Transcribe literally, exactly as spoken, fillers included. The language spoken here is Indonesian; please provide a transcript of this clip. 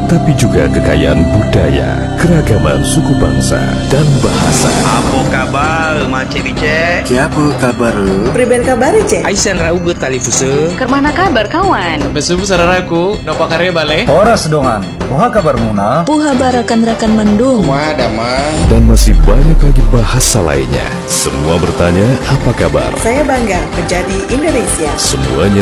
tapi juga kekayaan budaya, keragaman suku bangsa, dan bahasa. Apa kabar, Macik Bicek? Siapa kabar? Priben kabar, Cek? Aisan rauge tali fuse. Kermana kabar, kawan? Besubu sararaku, nopa karya bale. Horas dongan, puha kabar muna. Puha barakan rakan mendung. Wah, damang. Dan masih banyak lagi bahasa lainnya. Semua bertanya, apa kabar? Saya bangga menjadi Indonesia. Semuanya